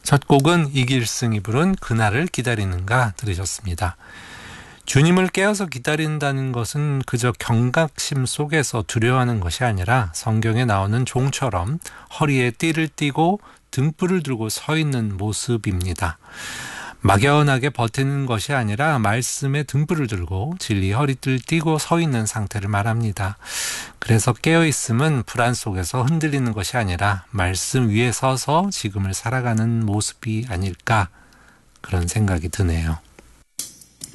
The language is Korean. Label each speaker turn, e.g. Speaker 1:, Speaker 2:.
Speaker 1: 첫 곡은 이길승이 부른 그날을 기다리는가 들으셨습니다. 주님을 깨어서 기다린다는 것은 그저 경각심 속에서 두려워하는 것이 아니라 성경에 나오는 종처럼 허리에 띠를 띠고 등불을 들고 서 있는 모습입니다. 막연하게 버티는 것이 아니라 말씀에 등불을 들고 진리 허리띠를 띠고 서 있는 상태를 말합니다. 그래서 깨어있음은 불안 속에서 흔들리는 것이 아니라 말씀 위에 서서 지금을 살아가는 모습이 아닐까 그런 생각이 드네요.